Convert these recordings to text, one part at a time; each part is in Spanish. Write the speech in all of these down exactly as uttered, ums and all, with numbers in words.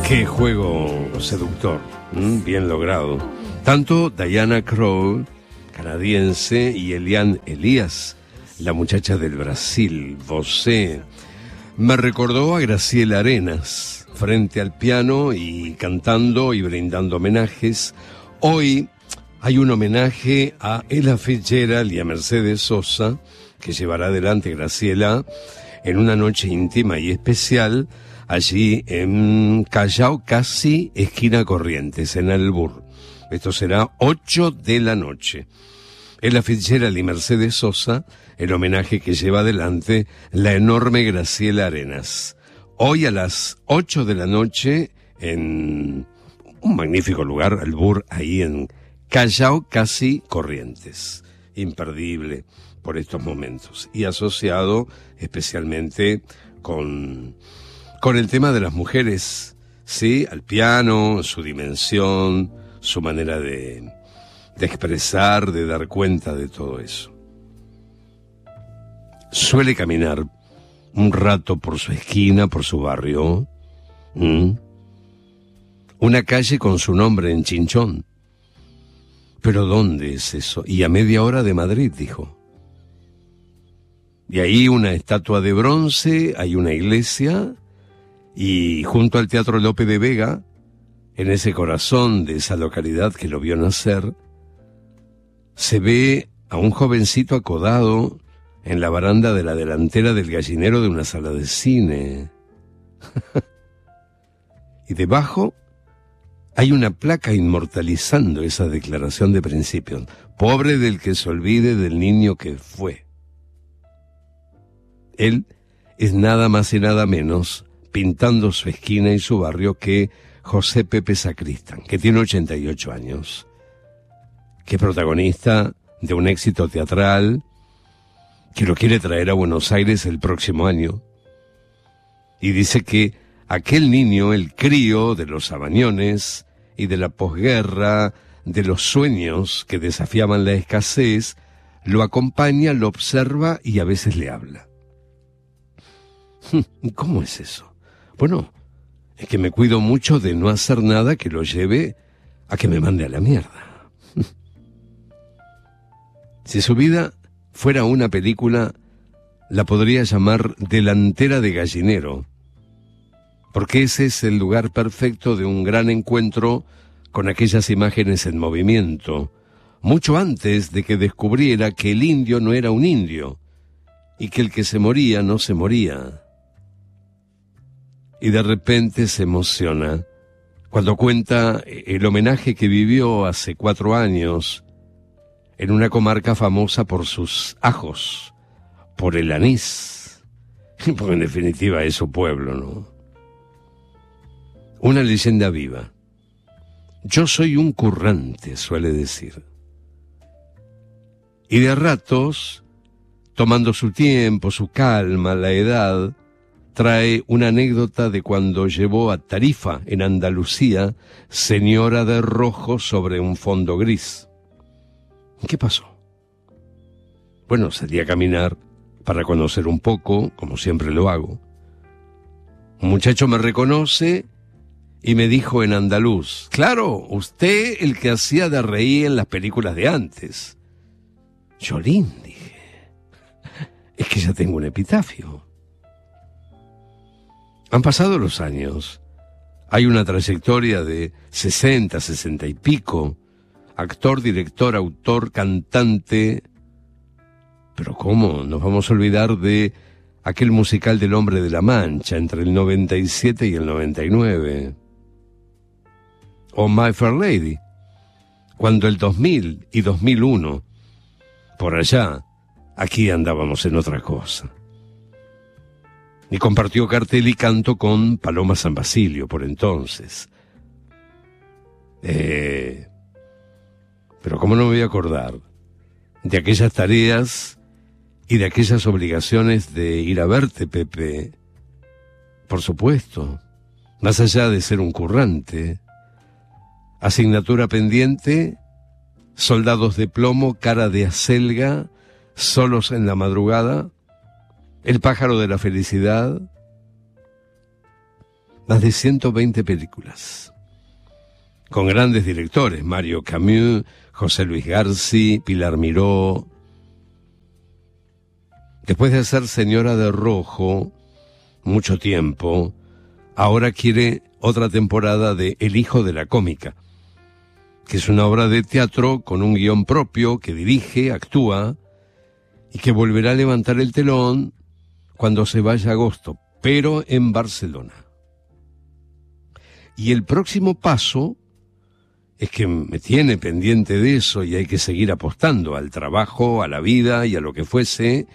Qué juego seductor, ¿m? Bien logrado. Tanto Diana Krall, canadiense, y Eliane Elias, la muchacha del Brasil, Você, me recordó a Graciela Arenas, frente al piano y cantando y brindando homenajes. Hoy hay un homenaje a Ella Fitzgerald y a Mercedes Sosa, que llevará adelante Graciela en una noche íntima y especial, allí en Callao, casi esquina Corrientes, en Albur. Esto será ocho de la noche. Ella Fitzgerald y Mercedes Sosa, el homenaje que lleva adelante la enorme Graciela Arenas. Hoy a las ocho de la noche, en un magnífico lugar, Albur, ahí en Callao, casi Corrientes. Imperdible por estos momentos. Y asociado especialmente con... con el tema de las mujeres, sí, al piano, su dimensión, su manera de, de expresar, de dar cuenta de todo eso. Suele caminar un rato por su esquina, por su barrio. ¿Mm? Una calle con su nombre en Chinchón. ¿Pero dónde es eso? Y a media hora de Madrid, dijo. Y ahí una estatua de bronce, hay una iglesia... Y junto al Teatro Lope de Vega, en ese corazón de esa localidad que lo vio nacer, se ve a un jovencito acodado en la baranda de la delantera del gallinero de una sala de cine. Y debajo hay una placa inmortalizando esa declaración de principios. Pobre del que se olvide del niño que fue. Él es nada más y nada menos pintando su esquina y su barrio que José Pepe Sacristán, que tiene ochenta y ocho años, que es protagonista de un éxito teatral, que lo quiere traer a Buenos Aires el próximo año, y dice que aquel niño, el crío de los Sabañones y de la posguerra, de los sueños que desafiaban la escasez, lo acompaña, lo observa y a veces le habla. ¿Cómo es eso? Bueno, es que me cuido mucho de no hacer nada que lo lleve a que me mande a la mierda. Si su vida fuera una película, la podría llamar Delantera de Gallinero, porque ese es el lugar perfecto de un gran encuentro con aquellas imágenes en movimiento, mucho antes de que descubriera que el indio no era un indio, y que el que se moría no se moría. Y de repente se emociona cuando cuenta el homenaje que vivió hace cuatro años en una comarca famosa por sus ajos, por el anís, porque en definitiva es su pueblo, ¿no? Una leyenda viva. Yo soy un currante, suele decir. Y de ratos, tomando su tiempo, su calma, la edad, trae una anécdota de cuando llevó a Tarifa, en Andalucía, señora de rojo sobre un fondo gris. ¿Qué pasó? Bueno, salí a caminar para conocer un poco, como siempre lo hago. Un muchacho me reconoce y me dijo en andaluz: claro, usted el que hacía de reír en las películas de antes. Jolín, dije, es que ya tengo un epitafio. Han pasado los años, hay una trayectoria de sesenta, sesenta y pico, actor, director, autor, cantante. Pero ¿cómo nos vamos a olvidar de aquel musical del Hombre de la Mancha entre el noventa y siete y el noventa y nueve? O My Fair Lady, cuando el dos mil y dos mil uno, por allá, aquí andábamos en otra cosa. Y compartió cartel y canto con Paloma San Basilio por entonces. Eh, pero ¿cómo no me voy a acordar de aquellas tareas y de aquellas obligaciones de ir a verte, Pepe? Por supuesto, más allá de ser un currante. Asignatura pendiente, soldados de plomo, cara de acelga, solos en la madrugada, el pájaro de la felicidad. más de ciento veinte películas, con grandes directores, Mario Camus, José Luis García, Pilar Miró. Después de hacer Señora de Rojo mucho tiempo, ahora quiere otra temporada de El hijo de la cómica, que es una obra de teatro con un guión propio que dirige, actúa y que volverá a levantar el telón cuando se vaya a agosto, pero en Barcelona. Y el próximo paso es que me tiene pendiente de eso y hay que seguir apostando al trabajo, a la vida y a lo que fuese.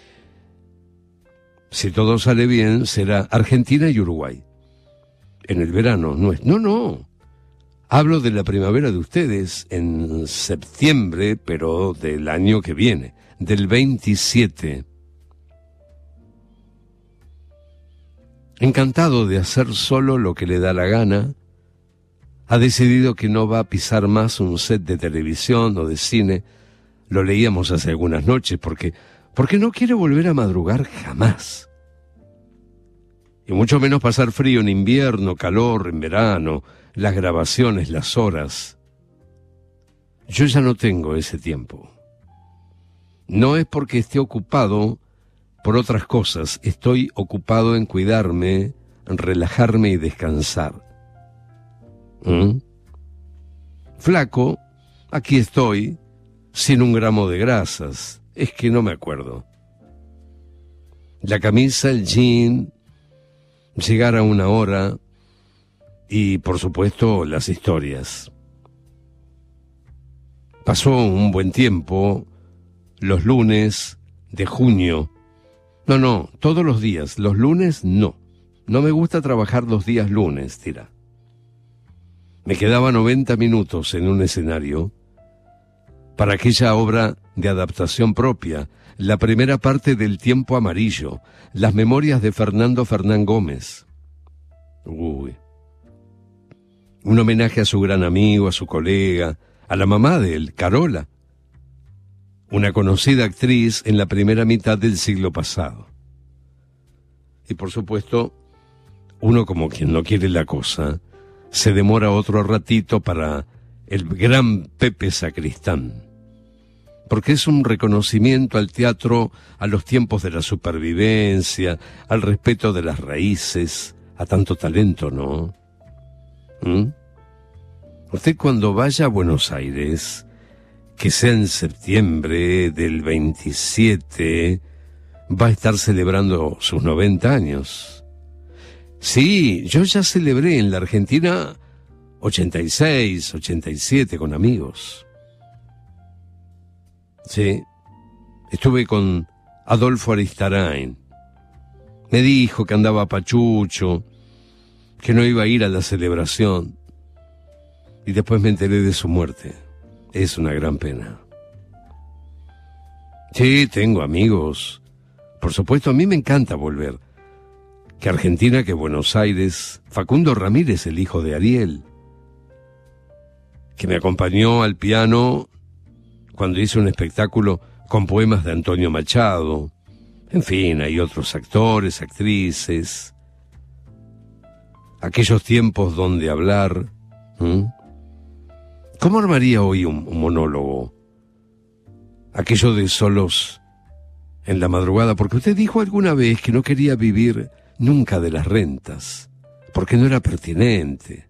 Si todo sale bien, será Argentina y Uruguay. En el verano, no es... No, no. Hablo de la primavera de ustedes en septiembre, pero del año que viene, del veintisiete. Encantado de hacer solo lo que le da la gana, ha decidido que no va a pisar más un set de televisión o de cine. Lo leíamos hace algunas noches porque, porque no quiere volver a madrugar jamás. Y mucho menos pasar frío en invierno, calor en verano, las grabaciones, las horas. Yo ya no tengo ese tiempo. No es porque esté ocupado por otras cosas, estoy ocupado en cuidarme, en relajarme y descansar. ¿Mm? Flaco, aquí estoy, sin un gramo de grasas, es que no me acuerdo. La camisa, el jean, llegar a una hora y, por supuesto, las historias. Pasó un buen tiempo, los lunes de junio. No, no, todos los días, los lunes no. No me gusta trabajar los días lunes, tira. Me quedaba noventa minutos en un escenario para aquella obra de adaptación propia, la primera parte del Tiempo Amarillo, las memorias de Fernando Fernán Gómez. Uy. Un homenaje a su gran amigo, a su colega, a la mamá de él, Carola, una conocida actriz en la primera mitad del siglo pasado. Y por supuesto, uno como quien no quiere la cosa, se demora otro ratito para el gran Pepe Sacristán, porque es un reconocimiento al teatro, a los tiempos de la supervivencia, al respeto de las raíces, a tanto talento, ¿no? ¿Mm? Usted cuando vaya a Buenos Aires, que sea en septiembre del veintisiete, va a estar celebrando sus noventa años. Sí, yo ya celebré en la Argentina ochenta y seis, ochenta y siete con amigos. Sí, estuve con Adolfo Aristarain. Me dijo que andaba pachucho, que no iba a ir a la celebración. Y después me enteré de su muerte. Es una gran pena. Sí, tengo amigos. Por supuesto, a mí me encanta volver. Que Argentina, que Buenos Aires. Facundo Ramírez, el hijo de Ariel, que me acompañó al piano cuando hice un espectáculo con poemas de Antonio Machado. En fin, hay otros actores, actrices. Aquellos tiempos donde hablar. ¿Mm? ¿Cómo armaría hoy un, un monólogo? Aquello de solos en la madrugada, porque usted dijo alguna vez que no quería vivir nunca de las rentas, porque no era pertinente.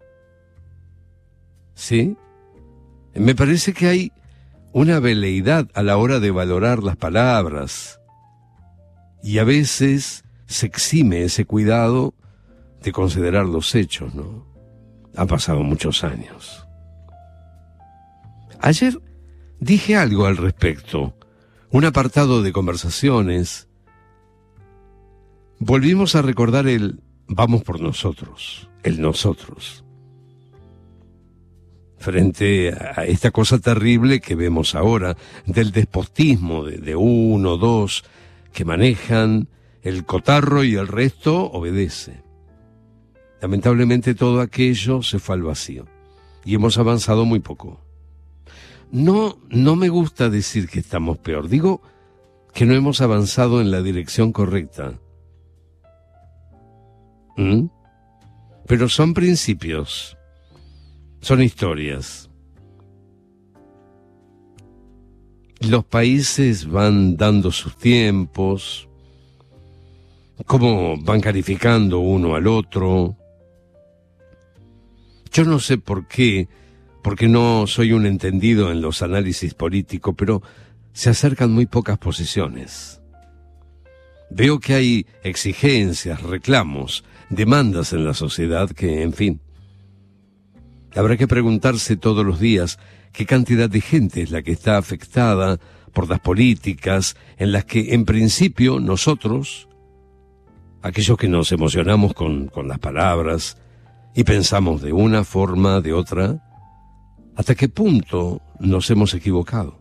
¿Sí? Me parece que hay una veleidad a la hora de valorar las palabras, y a veces se exime ese cuidado de considerar los hechos, ¿no? Han pasado muchos años. Ayer dije algo al respecto, un apartado de conversaciones. Volvimos a recordar el vamos por nosotros, el nosotros, frente a esta cosa terrible que vemos ahora, del despotismo de, de uno, dos, que manejan el cotarro y el resto obedece. Lamentablemente todo aquello se fue al vacío y hemos avanzado muy poco. No, no me gusta decir que estamos peor, digo que no hemos avanzado en la dirección correcta. ¿Mm? pero son principios, son historias. Los países van dando sus tiempos, cómo van calificando uno al otro. Yo no sé por qué, porque no soy un entendido en los análisis políticos, pero se acercan muy pocas posiciones. Veo que hay exigencias, reclamos, demandas en la sociedad que, en fin, habrá que preguntarse todos los días qué cantidad de gente es la que está afectada por las políticas en las que, en principio, nosotros, aquellos que nos emocionamos con, con las palabras y pensamos de una forma, de otra, ¿hasta qué punto nos hemos equivocado?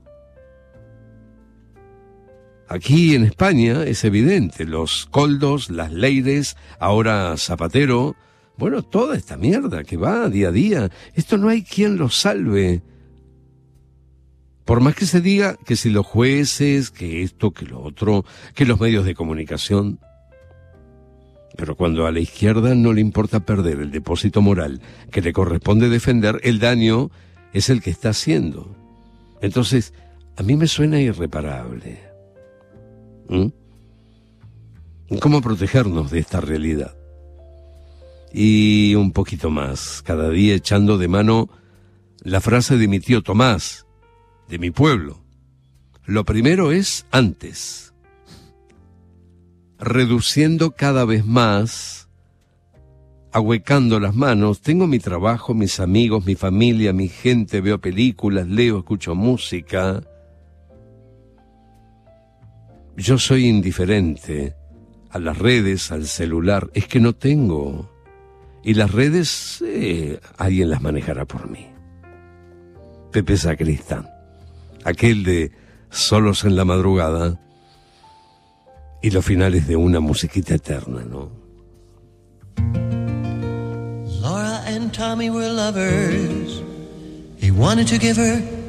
Aquí en España es evidente, los Koldos, las Leires, ahora Zapatero, bueno, toda esta mierda que va día a día, esto no hay quien lo salve. Por más que se diga que si los jueces, que esto, que lo otro, que los medios de comunicación. Pero cuando a la izquierda no le importa perder el depósito moral que le corresponde defender, el daño es el que está haciendo. Entonces, a mí me suena irreparable. ¿Mm? ¿Cómo protegernos de esta realidad? Y un poquito más, cada día echando de mano la frase de mi tío Tomás, de mi pueblo. Lo primero es antes. Reduciendo cada vez más, ahuecando las manos. Tengo mi trabajo, mis amigos, mi familia, mi gente, veo películas, leo, escucho música. Yo soy indiferente a las redes, al celular. Es que no tengo. Y las redes, eh, alguien las manejará por mí. Pepe Sacristán, aquel de Solos en la Madrugada y los finales de Una musiquita eterna, ¿no? Laura and Tommy were lovers. He wanted to give her